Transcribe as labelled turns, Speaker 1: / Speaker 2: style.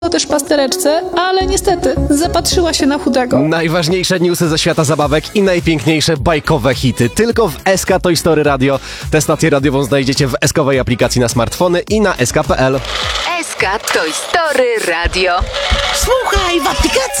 Speaker 1: też pastereczce, ale niestety zapatrzyła się na chudego.
Speaker 2: Najważniejsze newsy ze świata zabawek i najpiękniejsze bajkowe hity tylko w SK Toy Story Radio. Tę stację radiową znajdziecie w SK-owej aplikacji na smartfony i na sk.pl.
Speaker 3: SK Toy Story Radio.
Speaker 4: Słuchaj w aplikacji